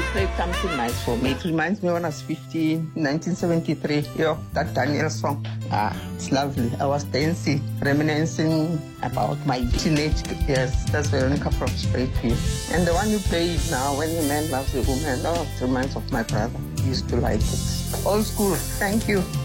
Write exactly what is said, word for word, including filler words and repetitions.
played something nice for me. It reminds me when I was fifteen, nineteen seventy-three. Yo, that Daniel song. Ah, it's lovely. I was dancing, reminiscing about my teenage years. That's Veronica from Sprayfield. And the one you played now, When a Man Loves a Woman, oh, it reminds of my brother. He used to like it. Old school. Thank you.